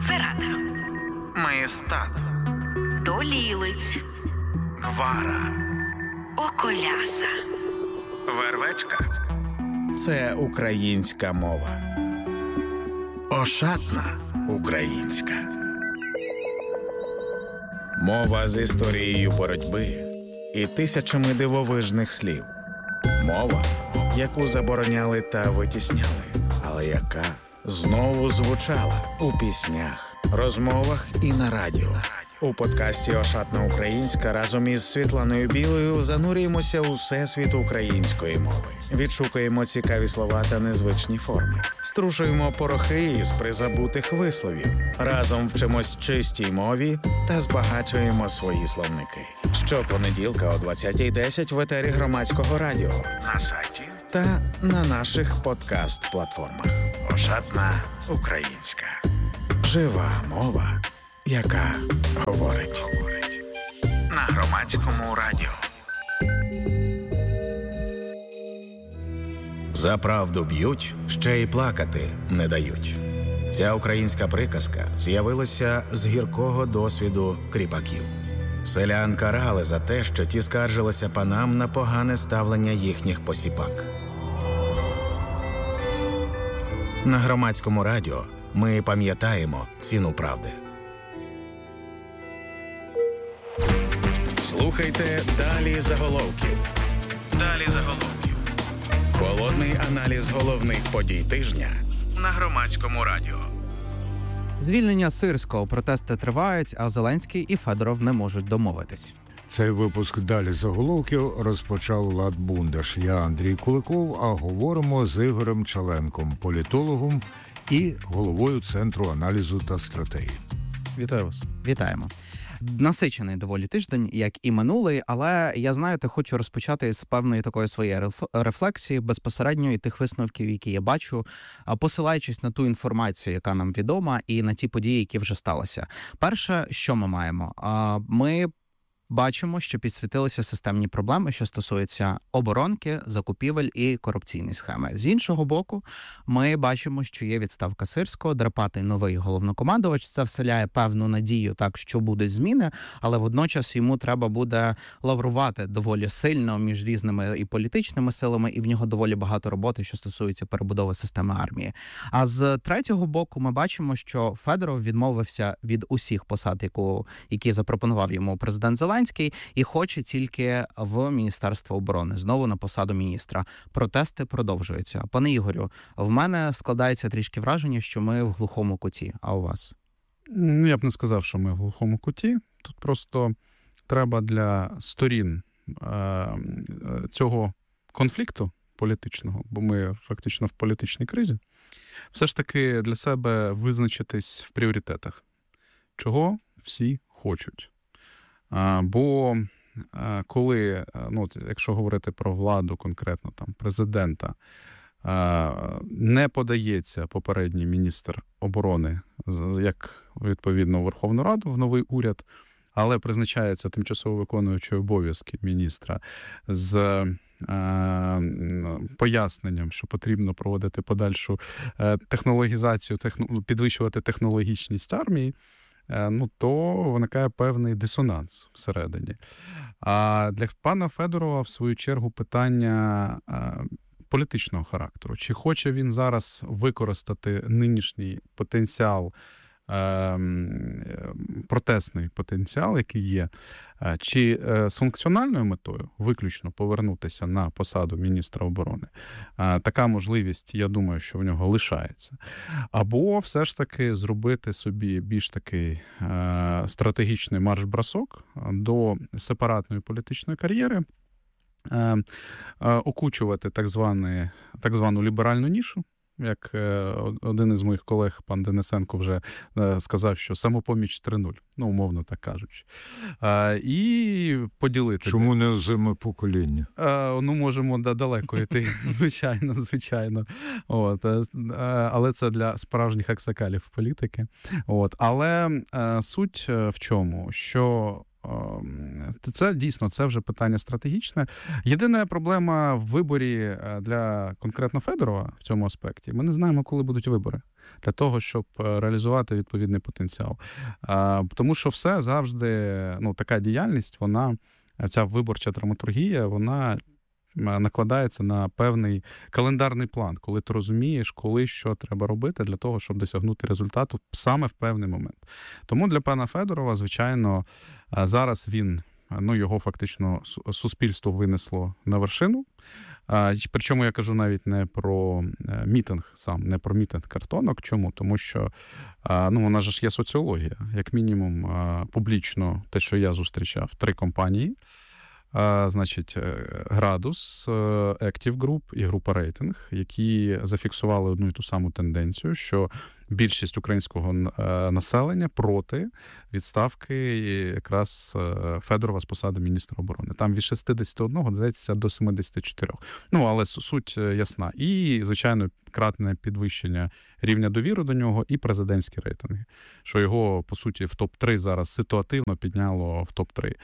Церада, Маєстат, Долілиць, Гвара, Околяса, Вервечка. Це українська мова. Ошатна українська. Мова з історією боротьби і тисячами дивовижних слів. Мова, яку забороняли та витісняли, але яка знову звучала у піснях, розмовах і на радіо. У подкасті «Ошатна українська» разом із Світланою Білою занурюємося у всесвіт української мови. Відшукуємо цікаві слова та незвичні форми. Струшуємо порохи із призабутих висловів. Разом вчимось чистій мові та збагачуємо свої словники. Щопонеділка о 20:10 в етері Громадського радіо, на сайті та на наших подкаст-платформах. «Ошатна українська». Жива мова, яка говорить. На Громадському радіо. За правду б'ють, ще й плакати не дають. Ця українська приказка з'явилася з гіркого досвіду кріпаків. Селян карали за те, що ті скаржилися панам на погане ставлення їхніх посіпак. На Громадському радіо ми пам'ятаємо ціну правди. Слухайте «Далі заголовків». «Далі заголовків». Холодний аналіз головних подій тижня на Громадському радіо. Звільнення Сирського. Протести тривають, а Зеленський і Федоров не можуть домовитись. Цей випуск «Далі заголовків» розпочав Влад Бундаш. Я Андрій Куликов, а говоримо з Ігорем Чаленком, політологом і головою Центру аналізу та стратегії. Вітаю вас. Вітаємо. Насичений доволі тиждень, як і минулий, але я, знаєте, хочу розпочати з певної такої своєї рефлексії, безпосередньо і тих висновків, які я бачу, посилаючись на ту інформацію, яка нам відома, і на ті події, які вже сталися. Перше, що ми маємо? Ми бачимо, що підсвітилися системні проблеми, що стосуються оборонки, закупівель і корупційні схеми. З іншого боку, ми бачимо, що є відставка Сирського, драпатий новий головнокомандувач. Це вселяє певну надію, так, що будуть зміни, але водночас йому треба буде лаврувати доволі сильно між різними і політичними силами, і в нього доволі багато роботи, що стосується перебудови системи армії. А з третього боку ми бачимо, що Федоров відмовився від усіх посад, які запропонував йому президент Зеленський, і хоче тільки в Міністерство оборони, знову на посаду міністра. Протести продовжуються. Пане Ігорю, в мене складається трішки враження, що ми в глухому куті. А у вас? Я б не сказав, що ми в глухому куті. Тут просто треба для сторін цього конфлікту політичного, бо ми фактично в політичній кризі, все ж таки для себе визначитись в пріоритетах. Чого всі хочуть. Бо коли, якщо говорити про владу конкретно, там, президента, не подається попередній міністр оборони, як відповідно у Верховну Раду, в новий уряд, але призначається тимчасово виконуючий обов'язки міністра з поясненням, що потрібно проводити подальшу технологізацію, підвищувати технологічність армії, то виникає певний дисонанс всередині. А для пана Федорова, в свою чергу, питання політичного характеру. Чи хоче він зараз використати нинішній потенціал, протестний потенціал, який є, чи з функціональною метою виключно повернутися на посаду міністра оборони. Така можливість, я думаю, що в нього лишається. Або все ж таки зробити собі більш такий стратегічний марш-бросок до сепаратної політичної кар'єри, окучувати так звану ліберальну нішу, як один із моїх колег, пан Денисенко, вже сказав, що самопоміч 3.0, умовно так кажучи. І поділити. Чому не озиме покоління? Можемо далеко йти, звичайно. Але це для справжніх аксакалів політики. Але суть в чому? Що це дійсно, це вже питання стратегічне. Єдина проблема в виборі для конкретно Федорова в цьому аспекті, ми не знаємо, коли будуть вибори для того, щоб реалізувати відповідний потенціал. Тому що все завжди, така діяльність, ця виборча драматургія, вона накладається на певний календарний план, коли ти розумієш, коли що треба робити для того, щоб досягнути результату саме в певний момент. Тому для пана Федорова, звичайно, зараз його фактично суспільство винесло на вершину. Причому я кажу навіть не про мітинг сам, не про мітинг картонок. Чому? Тому що вона ж є соціологія. Як мінімум, публічно, те, що я зустрічав, 3 компанії, значить, Градус, Active Group і група Рейтинг, які зафіксували одну і ту саму тенденцію, що більшість українського населення проти відставки якраз Федорова з посади міністра оборони. Там від 61, здається, до 74. Але суть ясна. І, звичайно, кратне підвищення рівня довіри до нього і президентські рейтинги, що його, по суті, в топ-3 зараз ситуативно підняло в топ-3.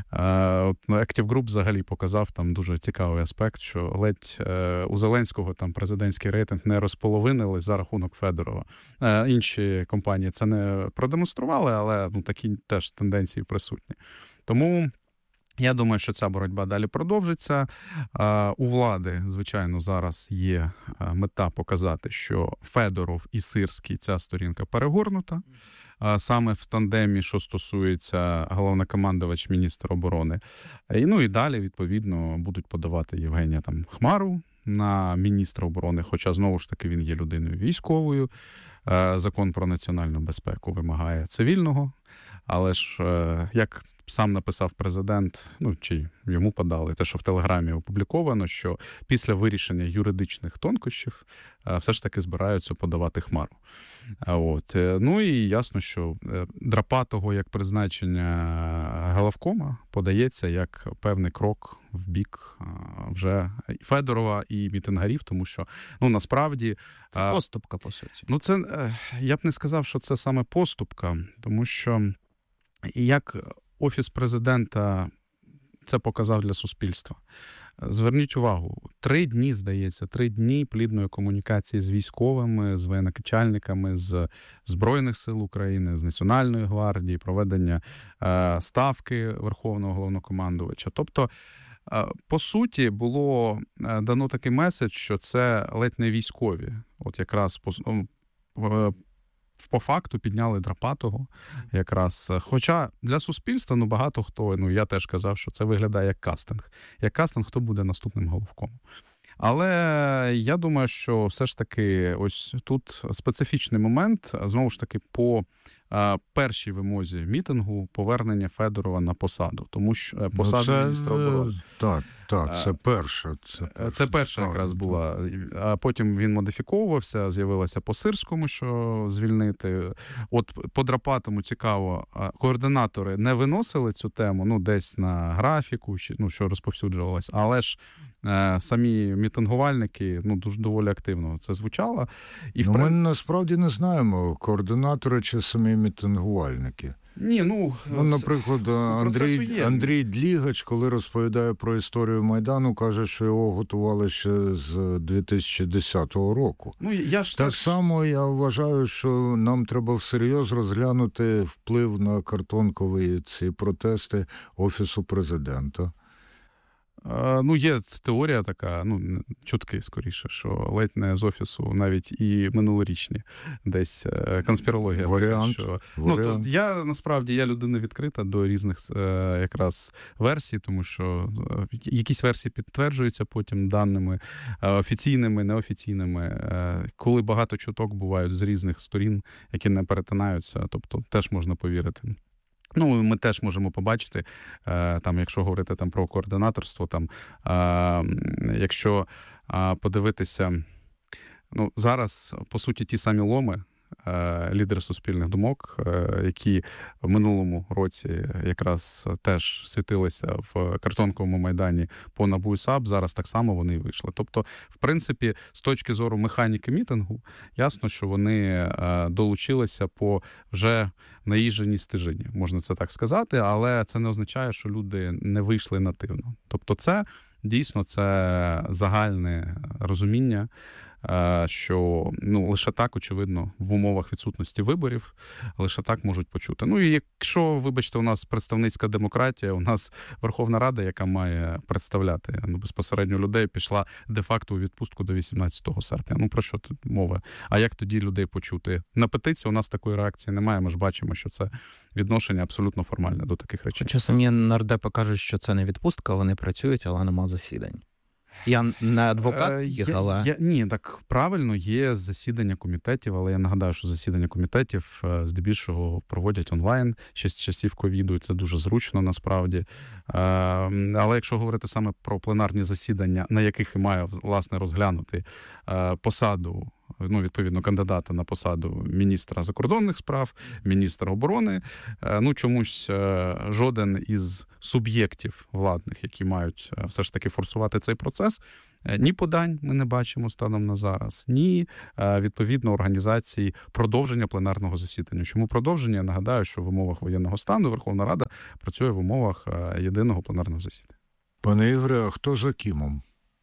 Active Group взагалі показав там дуже цікавий аспект, що ледь у Зеленського там президентський рейтинг не розполовинили за рахунок Федорова. Інші компанії це не продемонстрували, але такі теж тенденції присутні. Тому я думаю, що ця боротьба далі продовжиться. У влади, звичайно, зараз є мета показати, що Федоров і Сирський, ця сторінка перегорнута. Саме в тандемі, що стосується головнокомандувач міністра оборони. І далі, відповідно, будуть подавати Євгенія Хмару на міністра оборони, хоча, знову ж таки, він є людиною військовою. Закон про національну безпеку вимагає цивільного. Але ж, як сам написав президент, чи йому подали, те, що в Телеграмі опубліковано, що після вирішення юридичних тонкощів все ж таки збираються подавати Хмару. І ясно, що Драпатого як призначення головкома подається як певний крок в бік вже Федорова і мітингарів, тому що, насправді... Це поступка, по суті. Я б не сказав, що це саме поступка, тому що як Офіс президента це показав для суспільства. Зверніть увагу, 3 дні, здається, 3 дні плідної комунікації з військовими, з воєначальниками, з Збройних сил України, з Національної гвардії, проведення ставки Верховного головнокомандувача. Тобто, по суті, було дано такий меседж, що це ледь не військові. От якраз по факту підняли Драпатого якраз. Хоча для суспільства, багато хто, я теж казав, що це виглядає як кастинг. Як кастинг, хто буде наступним головкомом. Але я думаю, що все ж таки ось тут специфічний момент, знову ж таки, по першій вимозі мітингу повернення Федорова на посаду. Тому що посада міністра оборони. Так, це перша. Це перша якраз була. А потім він модифіковувався, з'явилося по Сирському, що звільнити. От по Драпатому цікаво, координатори не виносили цю тему, десь на графіку, що розповсюджувалось, але ж самі мітингувальники, дуже доволі активно це звучало. І ми насправді не знаємо, координатори чи самі мітингувальники. Ні, наприклад, Андрій Длігач, коли розповідає про історію Майдану, каже, що його готували ще з 2010 року. Так само я вважаю, що нам треба всерйоз розглянути вплив на картонкові ці протести Офісу президента. Є теорія така, чутки скоріше, що ледь не з Офісу навіть і минулорічні десь конспірологія. Варіант. Я, насправді, людина відкрита до різних якраз версій, тому що якісь версії підтверджуються потім даними офіційними, неофіційними. Коли багато чуток бувають з різних сторін, які не перетинаються, тобто теж можна повірити. Ми теж можемо побачити, якщо говорити про координаторство, якщо подивитися, зараз, по суті, ті самі ломи, лідери суспільних думок, які в минулому році якраз теж світилися в картонковому майдані по НАБУ і САП, зараз так само вони вийшли. Тобто, в принципі, з точки зору механіки мітингу, ясно, що вони долучилися по вже наїждженій стежині, можна це так сказати, але це не означає, що люди не вийшли нативно. Тобто це дійсно це загальне розуміння, що лише так, очевидно, в умовах відсутності виборів, лише так можуть почути. І якщо, вибачте, у нас представницька демократія, у нас Верховна Рада, яка має представляти безпосередньо людей, пішла де-факто у відпустку до 18 серпня. Про що тут мова? А як тоді людей почути? На петиції у нас такої реакції немає, ми ж бачимо, що це відношення абсолютно формальне до таких речей. Хоча самі нардепи кажуть, що це не відпустка, вони працюють, але нема засідань. Я не адвокат їх, але... Ні, так правильно, є засідання комітетів, але я нагадаю, що засідання комітетів здебільшого проводять онлайн ще з часів ковіду, і це дуже зручно насправді. Але якщо говорити саме про пленарні засідання, на яких і має, власне, розглянути посаду, відповідно, кандидата на посаду міністра закордонних справ, міністра оборони, чомусь жоден із суб'єктів владних, які мають все ж таки форсувати цей процес, ні подань ми не бачимо станом на зараз, ні, відповідно, організації продовження пленарного засідання. Чому продовження? Я нагадаю, що в умовах воєнного стану Верховна Рада працює в умовах єдиного пленарного засідання. Пане Ігоре, а хто за Кімом?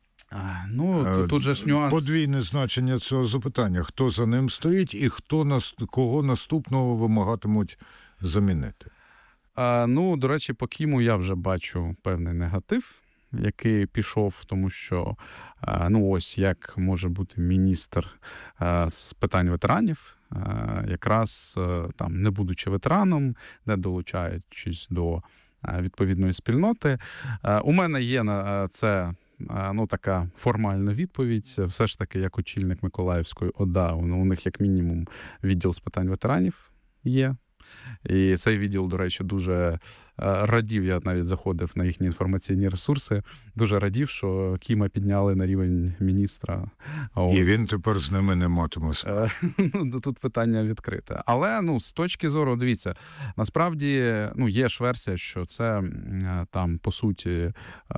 Тут же ж нюанс. Подвійне значення цього запитання. Хто за ним стоїть і кого наступного вимагатимуть замінити? До речі, по Кіму я вже бачу певний негатив, який пішов, тому що, ось як може бути міністр з питань ветеранів, якраз там, не будучи ветераном, не долучаючись до відповідної спільноти. У мене є на це така формальна відповідь. Все ж таки, як очільник Миколаївської ОДА, у них як мінімум відділ з питань ветеранів є. І цей відділ, до речі, дуже радів, я навіть заходив на їхні інформаційні ресурси, дуже радів, що Кіма підняли на рівень міністра. І він тепер з ними не матиме. Тут питання відкрите. Але, з точки зору, дивіться, насправді, є ж версія, що це там, по суті,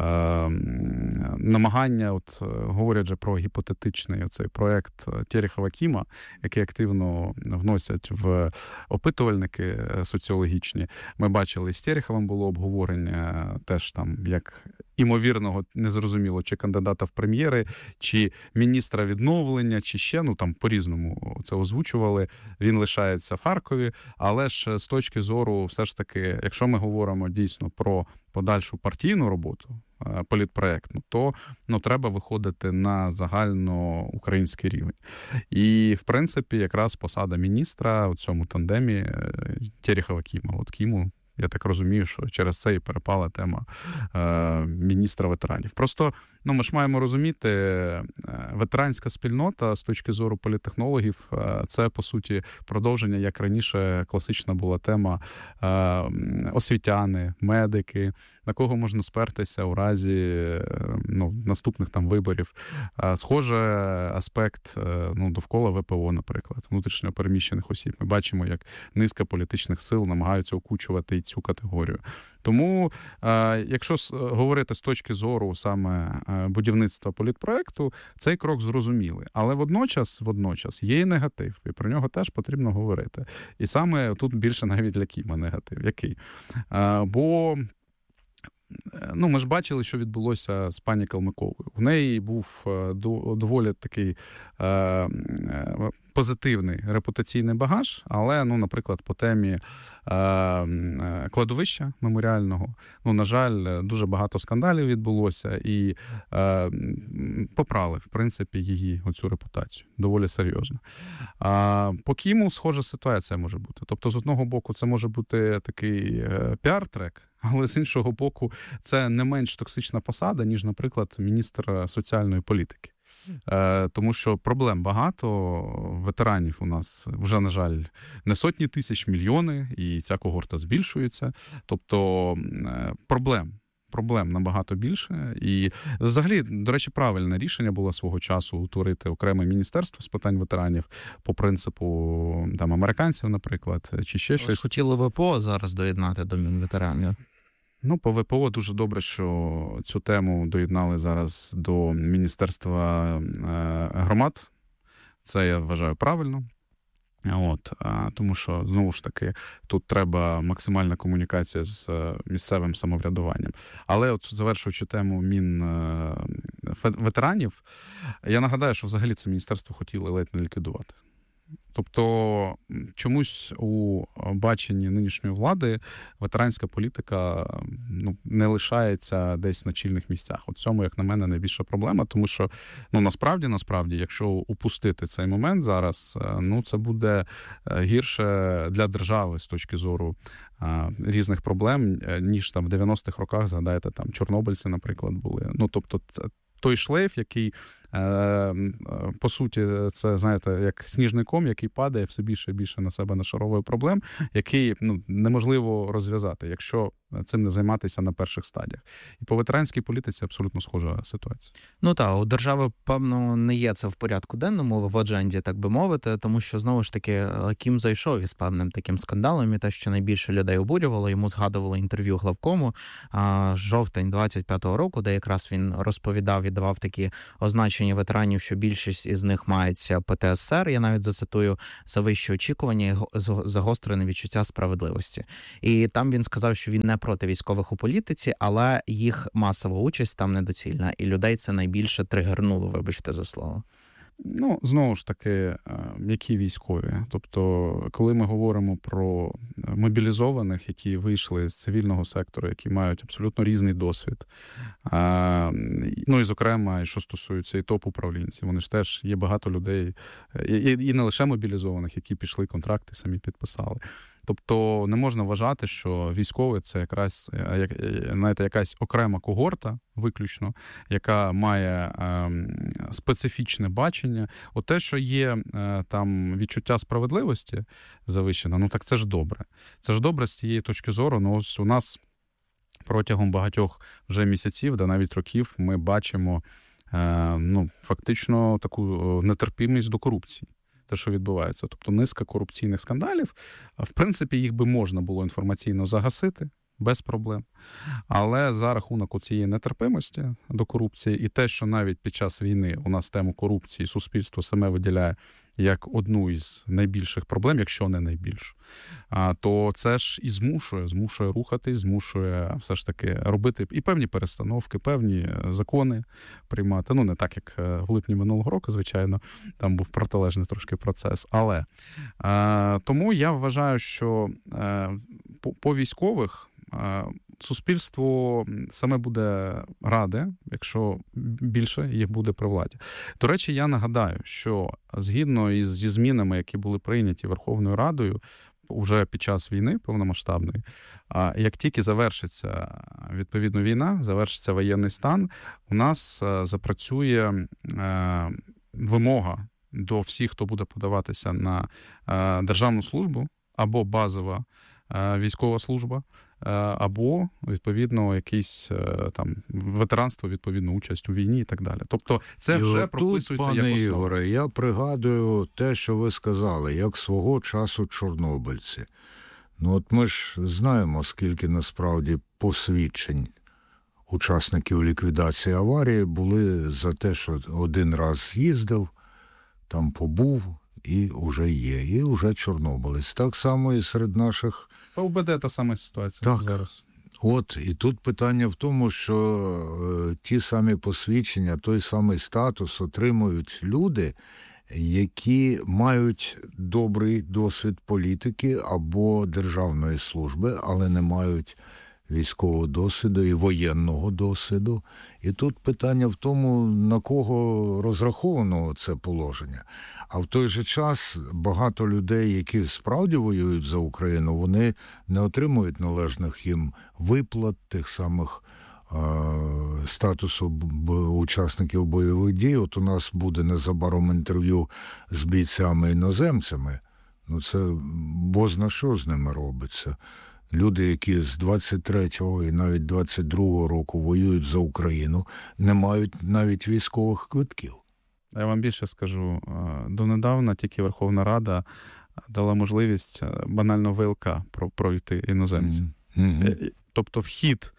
намагання, говорять же про гіпотетичний оцей проект Терехова-Кіма, який активно вносять в опитувальники соціологічні. Ми бачили з Тереховим було обговорення теж там, як імовірного, незрозуміло, чи кандидата в прем'єри, чи міністра відновлення, чи ще, там по-різному це озвучували. Він лишається в Харкові, але ж з точки зору, все ж таки, якщо ми говоримо дійсно про подальшу партійну роботу, політпроєктну, то треба виходити на загальноукраїнський рівень. І, в принципі, якраз посада міністра у цьому тандемі Терехова-Кіма. Кіму, я так розумію, що через це і перепала тема міністра ветеранів. Просто, ми ж маємо розуміти, ветеранська спільнота з точки зору політтехнологів, це, по суті, продовження, як раніше класична була тема освітяни, медики, на кого можна спертися у разі наступних там виборів. Схоже аспект довкола ВПО, наприклад, внутрішньо переміщених осіб. Ми бачимо, як низка політичних сил намагаються окучувати і цю категорію. Тому, якщо говорити з точки зору саме будівництва політпроекту, цей крок зрозумілий. Але водночас є і негатив, і про нього теж потрібно говорити. І саме тут більше навіть для Кіма негатив. Який? Бо ми ж бачили, що відбулося з пані Калмиковою. У неї був доволі такий позитивний репутаційний багаж, але, наприклад, по темі кладовища меморіального, на жаль, дуже багато скандалів відбулося і попрали, в принципі, її оцю репутацію. Доволі серйозно. По Кіму схожа ситуація може бути. Тобто, з одного боку, це може бути такий піар-трек, але з іншого боку, це не менш токсична посада, ніж, наприклад, міністр соціальної політики. Тому що проблем багато, ветеранів у нас вже, на жаль, не сотні тисяч, мільйони, і ця когорта збільшується. Тобто проблем проблем набагато більше. І взагалі, до речі, правильне рішення було свого часу утворити окреме міністерство з питань ветеранів по принципу там американців, наприклад, чи ще щось. Хотіли ВПО зараз доєднати до Мінветеранів. Ну, по ВПО дуже добре, що цю тему доєднали зараз до Міністерства громад. Це, я вважаю, правильно. Тому що, знову ж таки, тут треба максимальна комунікація з місцевим самоврядуванням. Але от завершуючи тему Мінветеранів, я нагадаю, що взагалі це міністерство хотіли ледь не ліквідувати. Тобто чомусь у баченні нинішньої влади ветеранська політика не лишається десь на чільних місцях. От цьому, як на мене, найбільша проблема, тому що насправді, якщо упустити цей момент зараз, це буде гірше для держави з точки зору різних проблем, ніж там в 90-х роках, згадайте, там чорнобильці, наприклад, були. Тобто той шлейф, який, по суті, це, знаєте, як сніжний ком, який падає все більше і більше на себе нашаровує проблем, який неможливо розв'язати, якщо цим не займатися на перших стадіях. І по ветеранській політиці абсолютно схожа ситуація. У держави, певно, не є це в порядку денному, в адженді, так би мовити, тому що, знову ж таки, Кім зайшов із певним таким скандалом, і те, що найбільше людей обурювало, йому згадували інтерв'ю главкому жовтень 25-го року, де якраз він розповідав і давав такі означення ветеранів, що більшість із них мається ПТСР, я навіть зацитую, за вищі очікування і загострене відчуття справедливості. І там він сказав, що він не проти військових у політиці, але їх масова участь там недоцільна, і людей це найбільше тригернуло, вибачте за слово. Знову ж таки, які військові? Тобто, коли ми говоримо про мобілізованих, які вийшли з цивільного сектору, які мають абсолютно різний досвід, і, зокрема, що стосується і топ-управлінців, вони ж теж є багато людей, і не лише мобілізованих, які пішли контракти, самі підписали. Тобто не можна вважати, що військовий – це якраз, знаєте, якась окрема когорта, виключно, яка має специфічне бачення. От те, що є там відчуття справедливості завищено, так це ж добре. Це ж добре з тієї точки зору. Ось у нас протягом багатьох вже місяців, да навіть років, ми бачимо фактично таку нетерпимість до корупції. Те, що відбувається. Тобто низка корупційних скандалів, в принципі, їх би можна було інформаційно загасити, без проблем. Але за рахунок цієї нетерпимості до корупції і те, що навіть під час війни у нас тему корупції суспільство саме виділяє як одну із найбільших проблем, якщо не найбільшу, то це ж і змушує рухатись, змушує все ж таки робити і певні перестановки, певні закони приймати. Не так, як в липні минулого року, звичайно, там був протилежний трошки процес. Але тому я вважаю, що по військових суспільство саме буде раде, якщо більше їх буде при владі. До речі, я нагадаю, що згідно зі змінами, які були прийняті Верховною Радою уже під час війни повномасштабної, як тільки завершиться відповідно війна, завершиться воєнний стан, у нас запрацює вимога до всіх, хто буде подаватися на державну службу або базова військова служба, або, відповідно, якийсь там ветеранство, відповідно, участь у війні і так далі. Тобто це вже прописується як основа. Пане Ігоре, я пригадую те, що ви сказали, як свого часу чорнобильці. От ми ж знаємо, скільки насправді посвідчень учасників ліквідації аварії були за те, що один раз з'їздив, там побув, і вже є, і вже чорнобилець. Так само і серед наших... УБД та сама ситуація зараз. І тут питання в тому, що ті самі посвідчення, той самий статус отримують люди, які мають добрий досвід політики або державної служби, але не мають військового досвіду і воєнного досвіду. І тут питання в тому, на кого розраховано це положення. А в той же час багато людей, які справді воюють за Україну, вони не отримують належних їм виплат, тих самих статусу учасників бойових дій. От у нас буде незабаром інтерв'ю з бійцями-іноземцями. Це бозна що з ними робиться. Люди, які з 23-го і навіть 22-го року воюють за Україну, не мають навіть військових квитків. Я вам більше скажу. Донедавна тільки Верховна Рада дала можливість банально ВЛК пройти іноземцям. Тобто вхід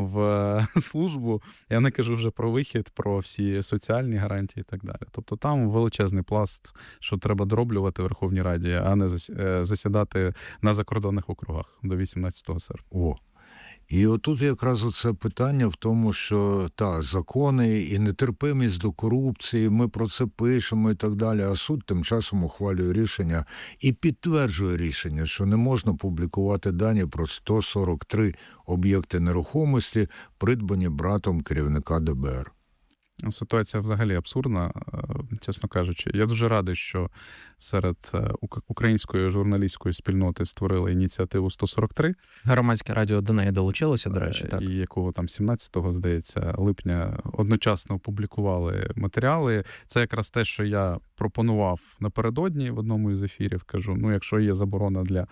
в службу, я не кажу вже про вихід, про всі соціальні гарантії і так далі. Тобто там величезний пласт, що треба дороблювати в Верховній Раді, а не засідати на закордонних округах до 18 серпня. І отут якраз оце питання в тому, що закони і нетерпимість до корупції, ми про це пишемо і так далі, а суд тим часом ухвалює рішення і підтверджує рішення, що не можна публікувати дані про 143 об'єкти нерухомості, придбані братом керівника ДБР. Ситуація взагалі абсурдна, чесно кажучи. Я дуже радий, що серед української журналістської спільноти створили ініціативу 143. Громадське радіо до неї долучилося, до речі, так. І якого там 17-го, здається, липня одночасно опублікували матеріали. Це якраз те, що я пропонував напередодні в одному із ефірів. Кажу, якщо є заборона для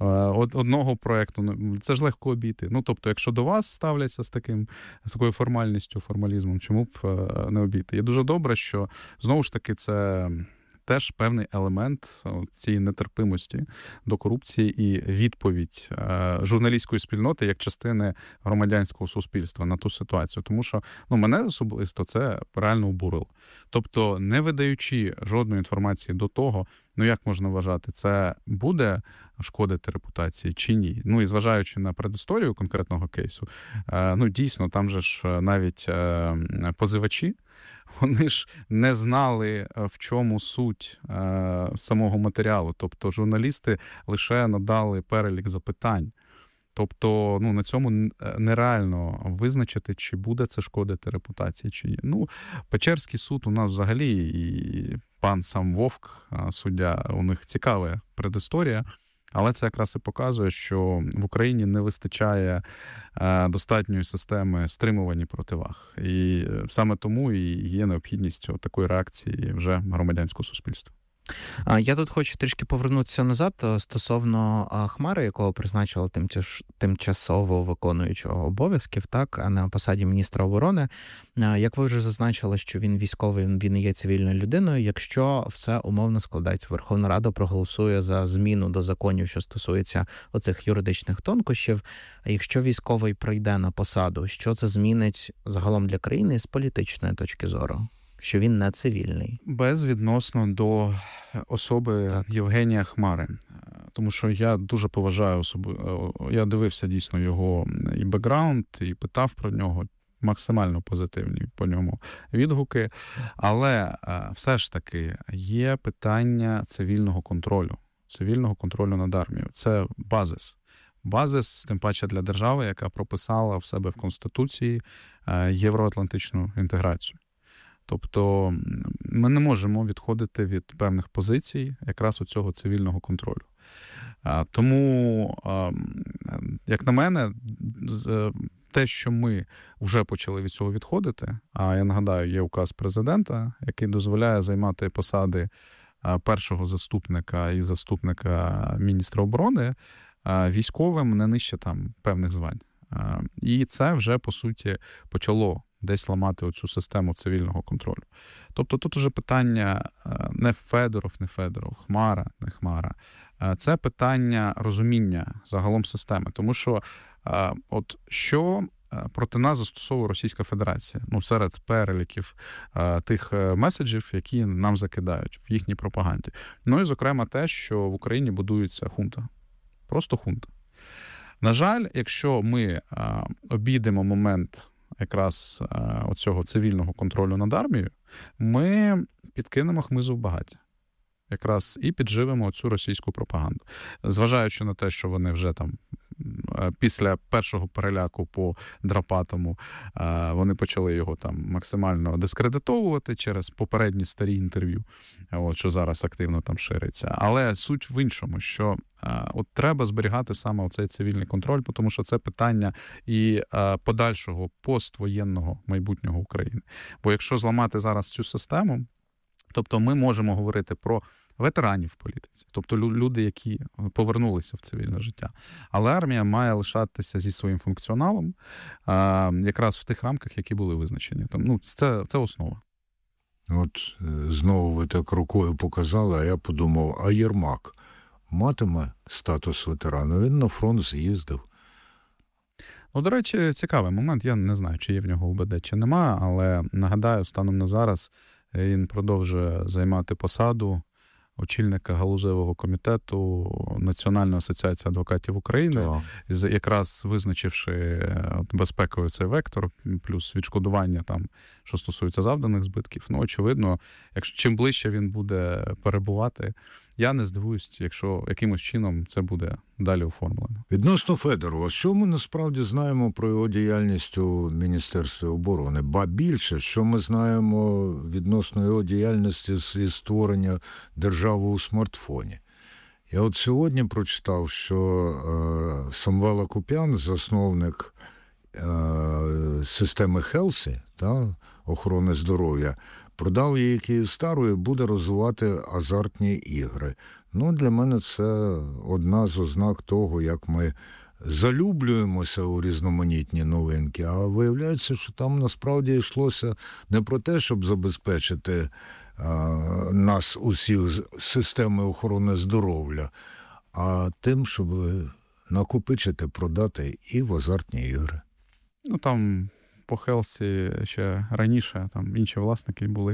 одного проєкту, це ж легко обійти. Тобто, якщо до вас ставляться з такою формальністю, формалізмом, чому б не обійти? І дуже добре, що, знову ж таки, це теж певний елемент цієї нетерпимості до корупції і відповідь журналістської спільноти як частини громадянського суспільства на ту ситуацію. Тому що, мене особисто це реально обурило. Тобто, не видаючи жодної інформації до того, як можна вважати, це буде шкодити репутації чи ні? І зважаючи на предісторію конкретного кейсу, дійсно, там же ж навіть позивачі, вони ж не знали, в чому суть самого матеріалу. Тобто журналісти лише надали перелік запитань. Тобто, на цьому нереально визначити, чи буде це шкодити репутації, чи ні. Печерський суд у нас взагалі, і пан сам Вовк, суддя, у них цікава предісторія, але це якраз і показує, що в Україні не вистачає достатньої системи стримування противаг. І саме тому і є необхідність такої реакції вже громадянського суспільства. Я тут хочу трішки повернутися назад стосовно Хмари, якого призначили тимчасово виконуючого обов'язків, на посаді міністра оборони. Як ви вже зазначили, що він військовий, він є цивільною людиною. Якщо все умовно складається, Верховна Рада проголосує за зміну до законів, що стосується оцих юридичних тонкощів, а якщо військовий прийде на посаду, що це змінить загалом для країни з політичної точки зору? Що він не цивільний. Безвідносно до особи Євгенія Хмари. Тому що я дуже поважаю я дивився дійсно його і бекграунд, і питав про нього, максимально позитивні по ньому відгуки. Але все ж таки є питання цивільного контролю над армією. Це базис. Базис, тим паче для держави, яка прописала в себе в Конституції євроатлантичну інтеграцію. Тобто ми не можемо відходити від певних позицій якраз у цього цивільного контролю. Тому, як на мене, те, що ми вже почали від цього відходити, а я нагадаю, є указ президента, який дозволяє займати посади першого заступника і заступника міністра оборони військовим не нижче певних звань. І це вже, по суті, почало десь ламати оцю систему цивільного контролю. Тобто тут уже питання не Федоров, Хмара, не Хмара. Це питання розуміння загалом системи. Тому що що проти нас застосовує Російська Федерація? Серед переліків тих меседжів, які нам закидають в їхній пропаганді. І, зокрема, те, що в Україні будується хунта. Просто хунта. На жаль, якщо ми обійдемо момент якраз оцього цивільного контролю над армією, ми підкинемо хмизу в багаття. Якраз і підживемо цю російську пропаганду. Зважаючи на те, що вони вже після першого переляку по Драпатому вони почали його максимально дискредитовувати через попередні старі інтерв'ю, що зараз активно шириться. Але суть в іншому, що треба зберігати саме оцей цивільний контроль, тому що це питання і подальшого поствоєнного майбутнього України. Бо якщо зламати зараз цю систему, тобто ми можемо говорити про ветеранів в політиці, тобто люди, які повернулися в цивільне життя. Але армія має лишатися зі своїм функціоналом якраз в тих рамках, які були визначені. Це основа. От знову ви так рукою показали, а я подумав, а Єрмак матиме статус ветерана? Він на фронт з'їздив. До речі, цікавий момент. Я не знаю, чи є в нього УБД, чи нема, але нагадаю, станом на зараз він продовжує займати посаду очільника галузевого комітету Національної асоціації адвокатів України, якраз визначивши безпековий цей вектор, плюс відшкодування там, що стосується завданих збитків. Очевидно, чим ближче він буде перебувати, я не здивуюсь, якщо якимось чином це буде далі оформлено. Відносно Федорова, що ми насправді знаємо про його діяльність у Міністерстві оборони? Ба більше, що ми знаємо відносно його діяльності зі створення держави у смартфоні? Я от сьогодні прочитав, що Самвел Акопян, засновник системи Хелсі, охорони здоров'я, продав її Київстару і буде розвивати азартні ігри. Для мене це одна з ознак того, як ми залюблюємося у різноманітні новинки, а виявляється, що там насправді йшлося не про те, щоб забезпечити нас усіх системи охорони здоров'я, а тим, щоб накопичити, продати і в азартні ігри. Там по Хелсі ще раніше там інші власники були.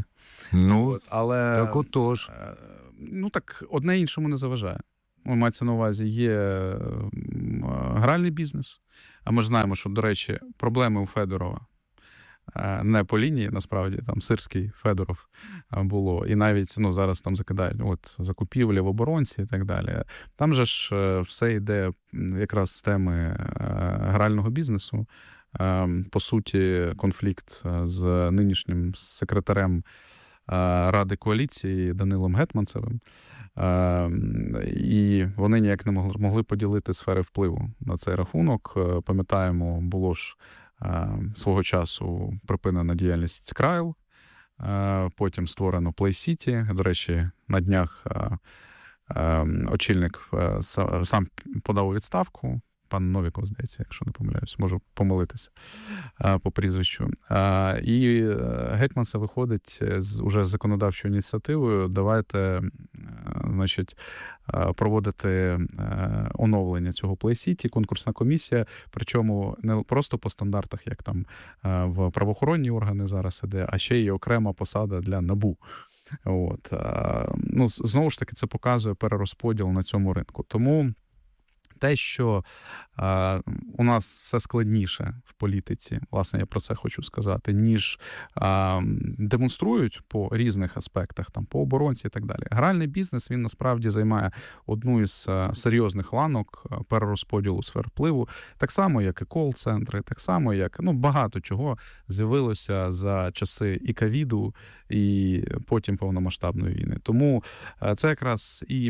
Але так отож. Так одне іншому не заважає. Мається на увазі, є гральний бізнес, а ми ж знаємо, що, до речі, проблеми у Федорова не по лінії, насправді, там Сирський, Федоров було, і навіть зараз там закидають закупівлі в оборонці і так далі. Там же ж все йде якраз з теми грального бізнесу. По суті, конфлікт з нинішнім секретарем Ради коаліції Данилом Гетманцевим. І вони ніяк не могли поділити сфери впливу на цей рахунок. Пам'ятаємо, було ж свого часу припинена діяльність Крайл, потім створено Play City. До речі, на днях очільник сам подав у відставку. Пан Новіков, здається, якщо не помиляюсь, можу помилитися по прізвищу. І Гетманцев виходить уже з законодавчою ініціативою, давайте, проводити оновлення цього Play City, конкурсна комісія, причому не просто по стандартах, як там в правоохоронні органи зараз іде, а ще й окрема посада для НАБУ. Знову ж таки, це показує перерозподіл на цьому ринку. Тому те, що у нас все складніше в політиці, власне, я про це хочу сказати, ніж демонструють по різних аспектах, там, по оборонці і так далі. Гральний бізнес, він насправді займає одну із серйозних ланок перерозподілу сфер впливу, так само, як і кол-центри, так само, як багато чого з'явилося за часи і ковіду, і потім повномасштабної війни. Тому це якраз і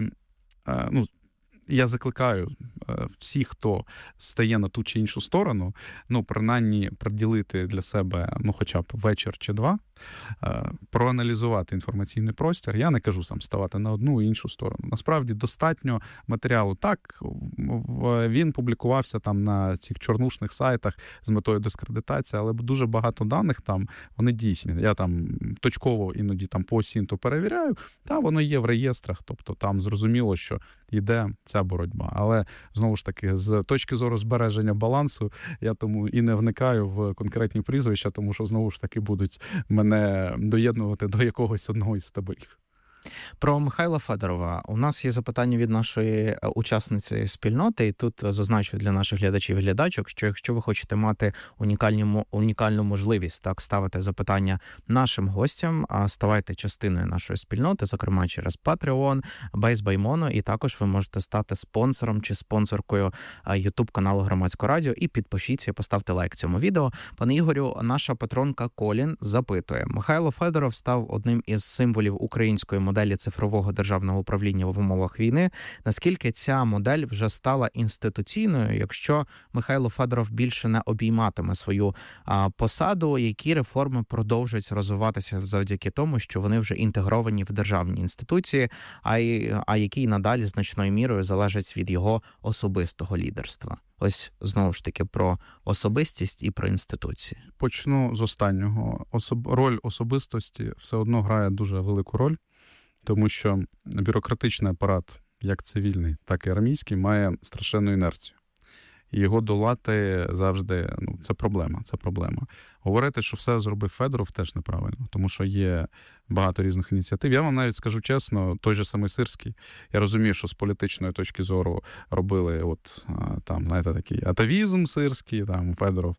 я закликаю всіх, хто стає на ту чи іншу сторону, принаймні приділити для себе, хоча б вечір чи два, проаналізувати інформаційний простір. Я не кажу ставати на одну і іншу сторону. Насправді достатньо матеріалу. Так, він публікувався там на цих чорнушних сайтах з метою дискредитації, але дуже багато даних там, вони дійсні. Я там точково іноді там по СІНТу перевіряю, воно є в реєстрах, тобто там зрозуміло, що йде ця боротьба. Але, знову ж таки, з точки зору збереження балансу, я тому і не вникаю в конкретні прізвища, тому що, знову ж таки, будуть мене доєднувати до якогось одного із таборів. Про Михайла Федорова. У нас є запитання від нашої учасниці спільноти, і тут зазначу для наших глядачів і глядачок, що якщо ви хочете мати унікальну можливість ставити запитання нашим гостям, ставайте частиною нашої спільноти, зокрема через Patreon, Base by Mono, і також ви можете стати спонсором чи спонсоркою YouTube-каналу Громадського радіо, і підпишіться, і поставте лайк цьому відео. Пане Ігорю, наша патронка Колін запитує. Михайло Федоров став одним із символів української моделі моделі цифрового державного управління в умовах війни. Наскільки ця модель вже стала інституційною, якщо Михайло Федоров більше не обійматиме свою посаду, які реформи продовжують розвиватися завдяки тому, що вони вже інтегровані в державні інституції, а які надалі значною мірою залежать від його особистого лідерства? Ось, знову ж таки, про особистість і про інституції. Почну з останнього. Роль особистості все одно грає дуже велику роль, тому що бюрократичний апарат, як цивільний, так і армійський, має страшенну інерцію. І його долати завжди, це проблема. Говорити, що все зробив Федоров, теж неправильно, тому що є багато різних ініціатив. Я вам навіть скажу чесно, той же самий Сирський, я розумію, що з політичної точки зору робили такий атавізм Сирський, Федоров,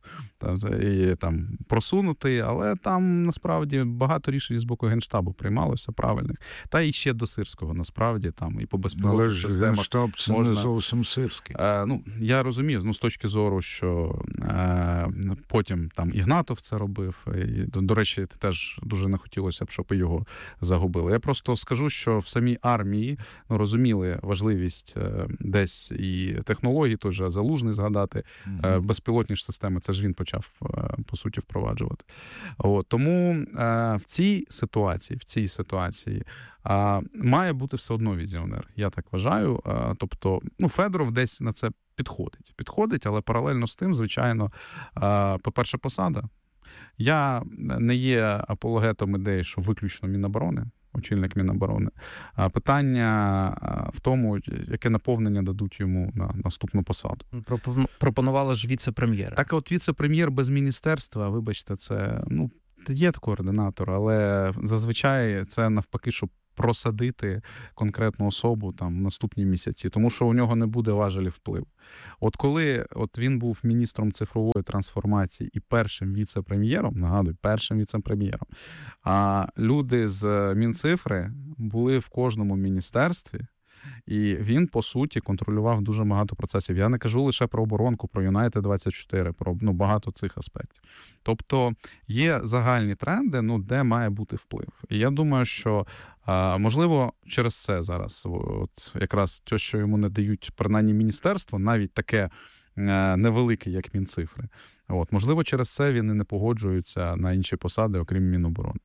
просунутий, але там насправді багато рішень з боку Генштабу приймалося правильних. Та і ще до Сирського, насправді, і по безпілотних системах. Але ж Генштаб – це не зовсім Сирський. Я розумію, з точки зору, що потім Ігнатов це робив, і, до речі, теж дуже не хотілося б, щоб його загубили. Я просто скажу, що в самій армії розуміли важливість десь і технологій, той же Залужний згадати, безпілотні ж системи, це ж він почав, по суті, впроваджувати. Тому в цій ситуації має бути все одно візіонер, я так вважаю. Тобто, Федоров десь на це підходить, але паралельно з тим, звичайно, по-перше, посада. Я не є апологетом ідеї, що виключно Міноборони, очільник Міноборони. А питання в тому, яке наповнення дадуть йому на наступну посаду. Пропонували ж віце-прем'єра. Так от віце-прем'єр без міністерства, вибачте, це, є координатор, але зазвичай це навпаки, щоб просадити конкретну особу в наступні місяці, тому що у нього не буде важелів впливу. От коли він був міністром цифрової трансформації і першим віце-прем'єром, а люди з Мінцифри були в кожному міністерстві, і він, по суті, контролював дуже багато процесів. Я не кажу лише про оборонку, про Юнайтед-24, про багато цих аспектів. Тобто є загальні тренди, де має бути вплив. І я думаю, що, можливо, через це зараз, якраз те, що йому не дають, принаймні, міністерство, навіть таке невелике, як Мінцифри. Можливо, через це він і не погоджується на інші посади, окрім Міноборони.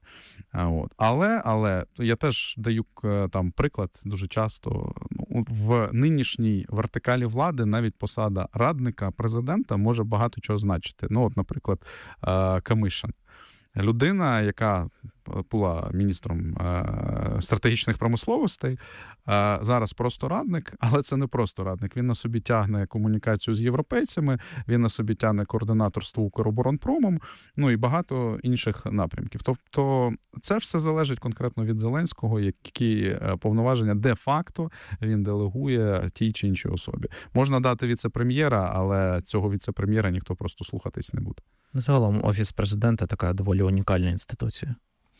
Але я теж даю приклад дуже часто. В нинішній вертикалі влади навіть посада радника президента може багато чого значити. Наприклад, Камишин. Людина, яка була міністром стратегічних промисловостей, зараз просто радник, але це не просто радник. Він на собі тягне комунікацію з європейцями, він на собі тягне координаторство Укроборонпромом, і багато інших напрямків. Тобто це все залежить конкретно від Зеленського, які повноваження де-факто він делегує тій чи іншій особі. Можна дати віце-прем'єра, але цього віце-прем'єра ніхто просто слухатись не буде. Загалом Офіс президента така доволі унікальна інституція.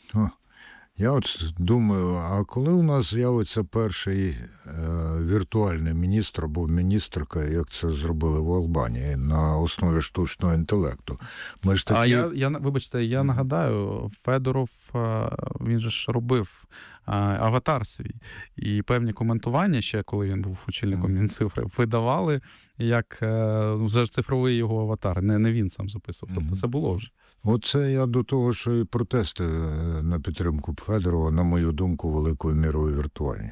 Я думаю, а коли у нас з'явиться перший віртуальний міністр або міністерка, як це зробили в Албанії, на основі штучного інтелекту? Ми ж такі... Вибачте, я нагадаю, Федоров, він же ж робив аватар свій. І певні коментування ще, коли він був очільником Мінцифри, видавали як вже цифровий його аватар. Не він сам записував. Тобто це було вже. Оце я до того, що і протести на підтримку Федорова, на мою думку, великою мірою віртуальні.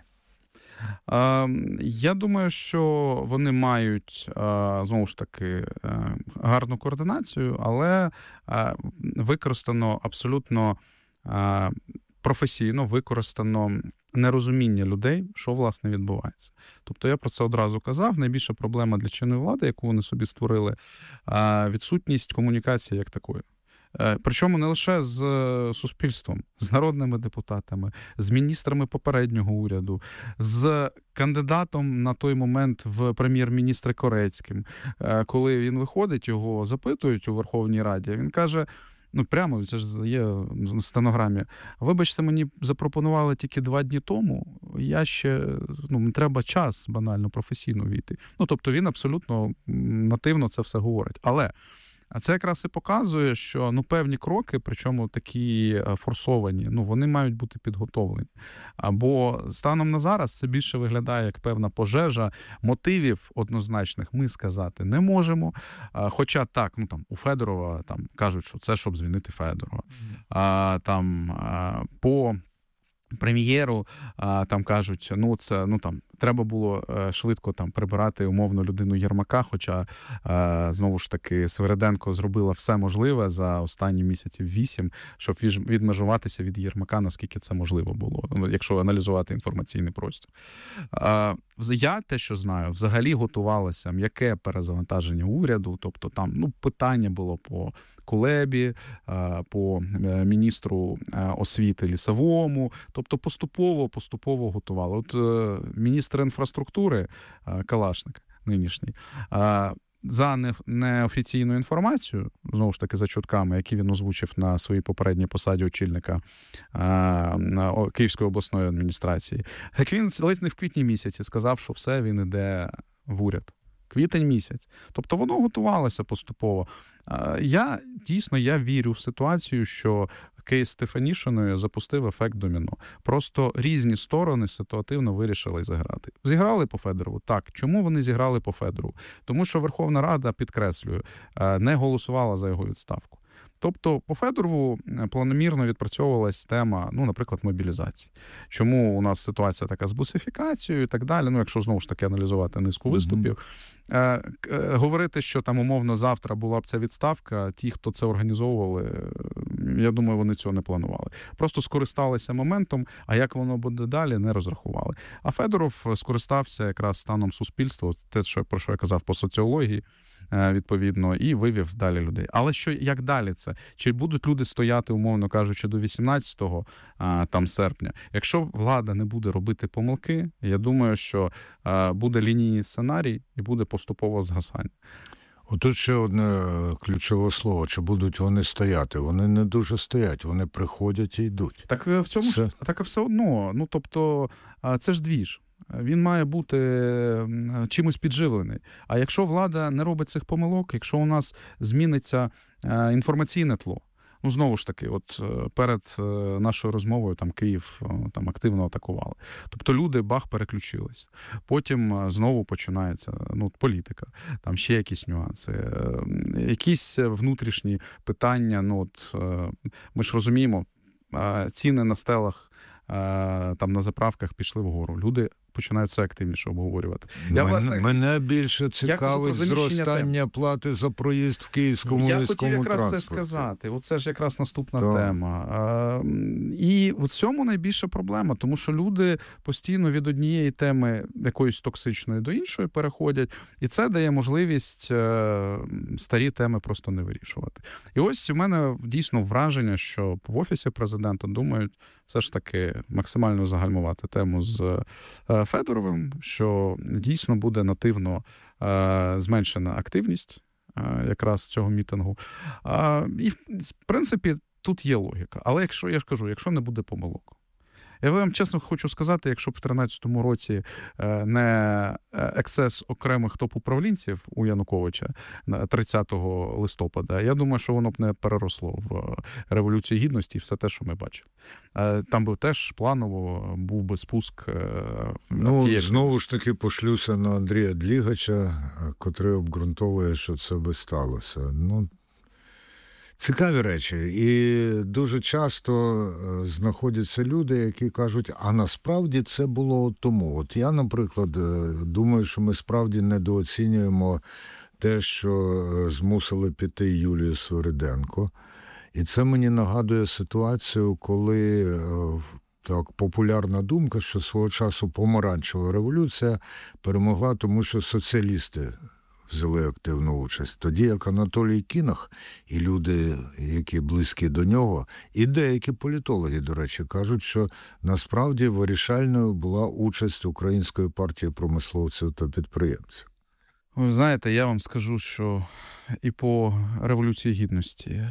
Я думаю, що вони мають, знову ж таки, гарну координацію, але використано абсолютно професійно, використано нерозуміння людей, що, власне, відбувається. Тобто я про це одразу казав. Найбільша проблема для чинної влади, яку вони собі створили, відсутність комунікації як такої. Причому не лише з суспільством, з народними депутатами, з міністрами попереднього уряду, з кандидатом на той момент в прем'єр-міністри Корецьким. Коли він виходить, його запитують у Верховній Раді, він каже, прямо, це ж є в стенограмі, вибачте, мені запропонували тільки 2 дні тому, я ще, треба час банально професійно війти. Тобто він абсолютно нативно це все говорить. Але А це якраз і показує, що певні кроки, причому такі форсовані, вони мають бути підготовлені. Або станом на зараз це більше виглядає як певна пожежа. Мотивів однозначних ми сказати не можемо. Хоча так, у Федорова кажуть, що це щоб звільнити Федорова. По прем'єру кажуть, треба було швидко прибирати умовно людину Єрмака, хоча, знову ж таки, Свириденко зробила все можливе за останні місяців 8, щоб відмежуватися від Єрмака, наскільки це можливо було, якщо аналізувати інформаційний простір. Я те, що знаю, взагалі готувалося м'яке перезавантаження уряду, тобто питання було по Кулебі, по міністру освіти Лісовому, тобто поступово готували. От міністр інфраструктури Калашник нинішній, за неофіційною інформацією, знову ж таки за чутками, які він озвучив на своїй попередній посаді очільника Київської обласної адміністрації, як він ледь не в квітні місяці сказав, що все, він іде в уряд. Квітень місяць. Тобто воно готувалося поступово. Я вірю в ситуацію, що кейс Стефанішиною запустив ефект доміно. Просто різні сторони ситуативно вирішили зіграти. Зіграли по Федорову? Так. Чому вони зіграли по Федорову? Тому що Верховна Рада, підкреслюю, не голосувала за його відставку. Тобто по Федорову планомірно відпрацьовувалась тема, наприклад, мобілізації. Чому у нас ситуація така з бусифікацією і так далі, якщо знову ж таки аналізувати низку виступів. Говорити, що умовно завтра була б ця відставка, ті, хто це організовували, я думаю, вони цього не планували. Просто скористалися моментом, а як воно буде далі, не розрахували. А Федоров скористався якраз станом суспільства, те, про що я казав по соціології, відповідно, і вивів далі людей. Але як далі це? Чи будуть люди стояти, умовно кажучи, до 18 серпня? Якщо влада не буде робити помилки, я думаю, що буде лінійний сценарій і буде поступово згасання. Отут ще одне ключове слово. Чи будуть вони стояти? Вони не дуже стоять, вони приходять і йдуть. Так в цьому ж так все одно. Тобто, це ж двіж. Він має бути чимось підживлений. А якщо влада не робить цих помилок, якщо у нас зміниться інформаційне тло, знову ж таки, от перед нашою розмовою Київ активно атакували. Тобто люди переключились. Потім знову починається політика, ще якісь нюанси, якісь внутрішні питання. Ми ж розуміємо, ціни на стелах, на заправках пішли вгору. Люди починають це активніше обговорювати. Мене більше цікавить зростання плати за проїзд в київському міському транспорті. Я хотів якраз це сказати. Оце ж якраз наступна тема. І в цьому найбільша проблема, тому що люди постійно від однієї теми якоїсь токсичної до іншої переходять, і це дає можливість старі теми просто не вирішувати. І ось у мене дійсно враження, що в Офісі президента думають все ж таки максимально загальмувати тему з Федоровим, що дійсно буде нативно зменшена активність якраз цього мітингу. І, в принципі, тут є логіка. Але якщо не буде помилок. Я вам чесно хочу сказати, якщо б в 2013 році не ексцес окремих топ-управлінців у Януковича 30 листопада, я думаю, що воно б не переросло в Революцію Гідності і все те, що ми бачили. Там би теж планово був би спуск. Знову ж таки пошлюся на Андрія Длігача, котрий обґрунтовує, що це би сталося. Цікаві речі. І дуже часто знаходяться люди, які кажуть, а насправді це було тому. От я, наприклад, думаю, що ми справді недооцінюємо те, що змусили піти Юлію Свириденко. І це мені нагадує ситуацію, коли популярна думка, що свого часу помаранчева революція перемогла, тому що соціалісти взяли активну участь. Тоді як Анатолій Кінах і люди, які близькі до нього, і деякі політологи, до речі, кажуть, що насправді вирішальною була участь Української партії промисловців та підприємців. Ви знаєте, я вам скажу, що і по Революції Гідності,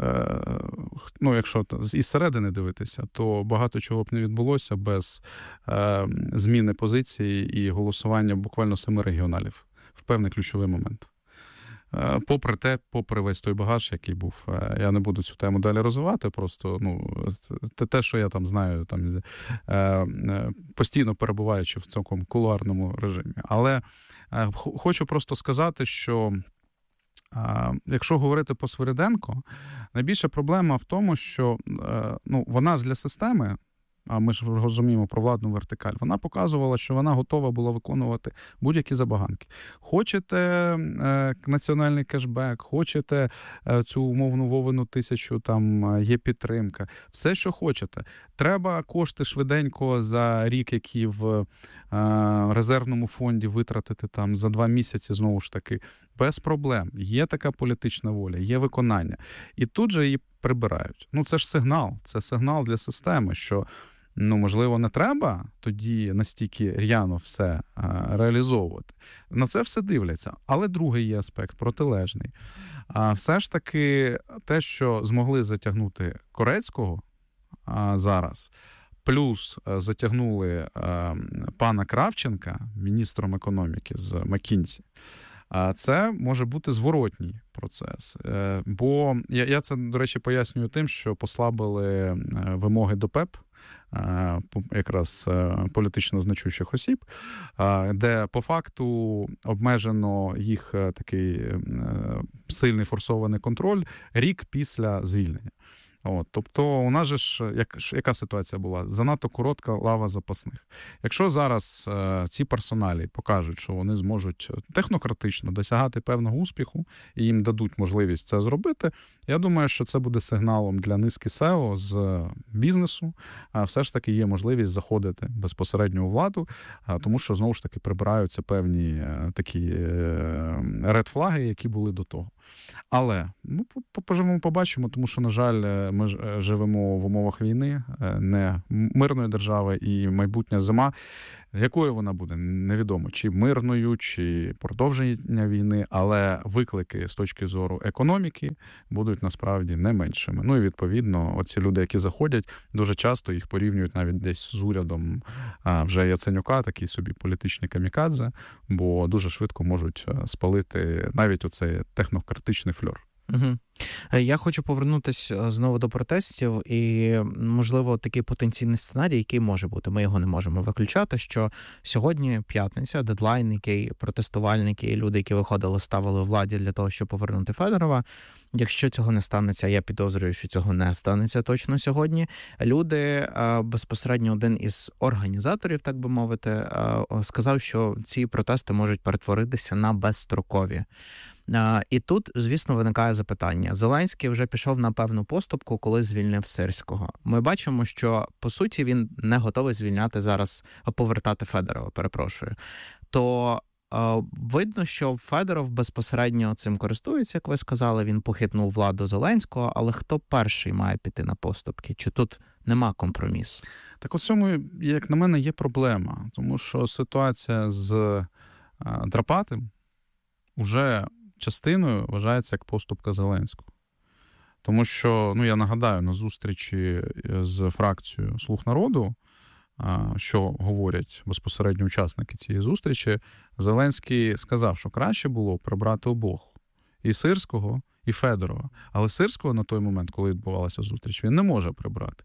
якщо із середини дивитися, то багато чого б не відбулося без зміни позиції і голосування буквально 7 регіоналів в певний ключовий момент. попри весь той багаж, який був. Я не буду цю тему далі розвивати, просто те, що я там знаю, там постійно перебуваючи в цьому кулуарному режимі. Але хочу просто сказати, що якщо говорити по Свириденко, найбільша проблема в тому, що вона ж для системи, а ми ж розуміємо про владну вертикаль, вона показувала, що вона готова була виконувати будь-які забаганки. Хочете національний кешбек, хочете цю умовну Вовину 1000, там є підтримка, все, що хочете. Треба кошти швиденько за рік, які в резервному фонді витратити там за 2 місяці, знову ж таки, без проблем. Є така політична воля, є виконання. І тут же її прибирають. Це ж сигнал, це сигнал для системи, що можливо, не треба тоді настільки р'яно все реалізовувати. На це все дивляться. Але другий є аспект, протилежний. Все ж таки те, що змогли затягнути Корецького зараз, плюс затягнули пана Кравченка, міністром економіки з Маккінсі, це може бути зворотній процес. Бо я це, до речі, пояснюю тим, що послабили вимоги до ПЕП, якраз політично значущих осіб, де по факту обмежено їх такий сильний форсований контроль рік після звільнення. Тобто у нас же ж яка ситуація була? Занадто коротка лава запасних. Якщо зараз ці персоналі покажуть, що вони зможуть технократично досягати певного успіху і їм дадуть можливість це зробити, я думаю, що це буде сигналом для низки СЕО з бізнесу. Все ж таки є можливість заходити безпосередньо у владу, тому що, знову ж таки, прибираються певні такі ред-флаги, які були до того. Але поживемо, побачимо, тому що, на жаль, ми живемо в умовах війни, не мирної держави, і майбутня зима, якою вона буде, невідомо, чи мирною, чи продовження війни, але виклики з точки зору економіки будуть насправді не меншими. І, відповідно, оці люди, які заходять, дуже часто їх порівнюють навіть десь з урядом вже Яценюка, такий собі політичний камікадзе, бо дуже швидко можуть спалити навіть оцей технократичний фльор. Угу. Я хочу повернутися знову до протестів і, можливо, такий потенційний сценарій, який може бути. Ми його не можемо виключати, що сьогодні п'ятниця, дедлайн, який протестувальники і люди, які виходили, ставили владі для того, щоб повернути Федорова. Якщо цього не станеться, я підозрюю, що цього не станеться точно сьогодні. Люди, безпосередньо один із організаторів, так би мовити, сказав, що ці протести можуть перетворитися на безстрокові. І тут, звісно, виникає запитання. Зеленський вже пішов на певну поступку, коли звільнив Сирського. Ми бачимо, що, по суті, він не готовий звільняти зараз, повертати Федорова, перепрошую. То видно, що Федоров безпосередньо цим користується, як ви сказали, він похитнув владу Зеленського, але хто перший має піти на поступки? Чи тут нема компромісу? Так у цьому, як на мене, є проблема, тому що ситуація з Драпатим уже частиною вважається як поступка Зеленського. Тому що, я нагадаю, на зустрічі з фракцією «Слуг народу», що говорять безпосередньо учасники цієї зустрічі, Зеленський сказав, що краще було прибрати обох. І Сирського, і Федорова. Але Сирського на той момент, коли відбувалася зустріч, він не може прибрати.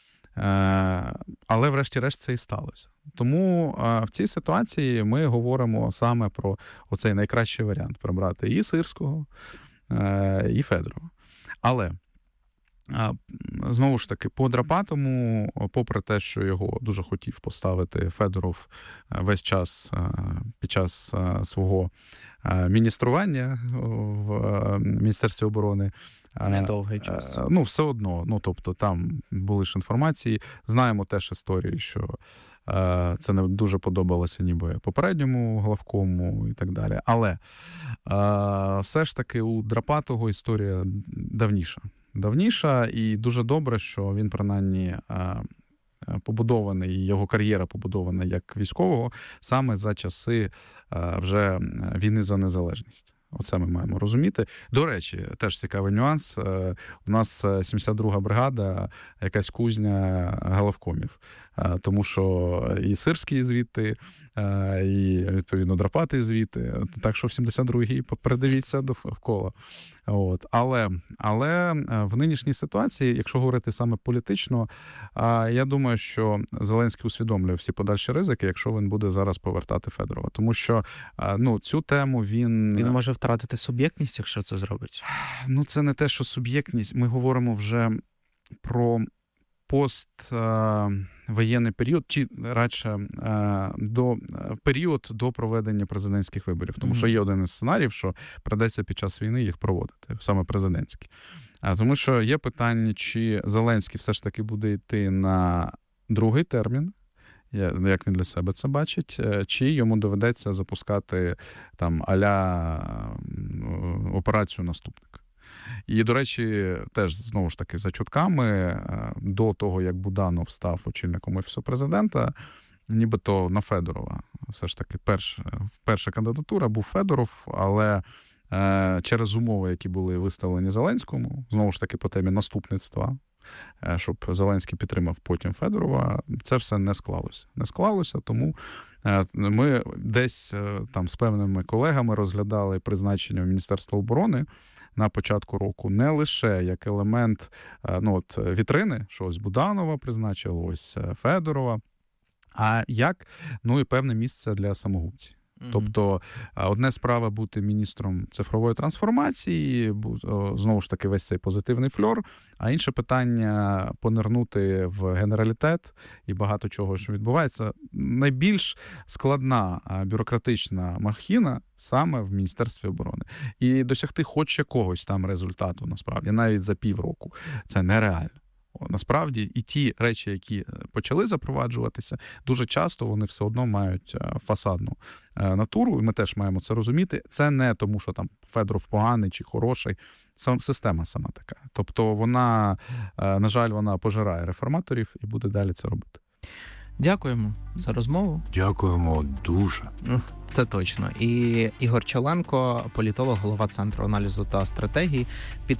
Але врешті-решт це і сталося. Тому в цій ситуації ми говоримо саме про оцей найкращий варіант – прибрати і Сирського, і Федорова. Але, знову ж таки, по Драпатому, попри те, що його дуже хотів поставити Федоров весь час під час свого міністрування в Міністерстві оборони, недовгий час. Все одно, тобто там були ж інформації. Знаємо теж історії, що це не дуже подобалося ніби попередньому главкому і так далі. Але все ж таки у Драпатого історія давніша, і дуже добре, що він принаймні побудований, його кар'єра побудована як військового саме за часи вже війни за незалежність. Оце ми маємо розуміти. До речі, теж цікавий нюанс. У нас 72-га бригада, якась кузня головкомів. Тому що і Сирський звідти, і, відповідно, Драпатий звідти. Так що в 72-й передивіться довкола. От. Але в нинішній ситуації, якщо говорити саме політично, я думаю, що Зеленський усвідомлює всі подальші ризики, якщо він буде зараз повертати Федорова. Тому що цю тему він може втратити суб'єктність, якщо це зробить? Це не те, що суб'єктність. Ми говоримо вже про поствоєнний період, чи радше період до проведення президентських виборів. Тому що є один із сценаріїв, що придеться під час війни їх проводити, саме президентські. Тому що є питання, чи Зеленський все ж таки буде йти на другий термін, як він для себе це бачить, чи йому доведеться запускати там а-ля операцію «Наступник». І, до речі, теж, знову ж таки, за чутками, до того, як Буданов став очільником Офісу президента, нібито на Федорова. Все ж таки, перша кандидатура був Федоров, але через умови, які були виставлені Зеленському, знову ж таки, по темі наступництва, щоб Зеленський підтримав потім Федорова, це все не склалося. Не склалося, тому ми десь там з певними колегами розглядали призначення в Міністерство оборони на початку року не лише як елемент вітрини, що ось Буданова призначили, ось Федорова, а як, і певне місце для самогубців. Тобто, одне справа бути міністром цифрової трансформації, знову ж таки, весь цей позитивний фльор, а інше питання понирнути в генералітет і багато чого, що відбувається. Найбільш складна бюрократична махіна саме в Міністерстві оборони. І досягти хоч якогось там результату, насправді, навіть за півроку, це нереально. Насправді, і ті речі, які почали запроваджуватися, дуже часто вони все одно мають фасадну натуру, і ми теж маємо це розуміти. Це не тому, що там Федоров поганий чи хороший, система сама така. Тобто вона, на жаль, вона пожирає реформаторів і буде далі це робити. Дякуємо за розмову. Дякуємо дуже. Це точно. І Ігор Чаленко, політолог, голова Центру аналізу та стратегії,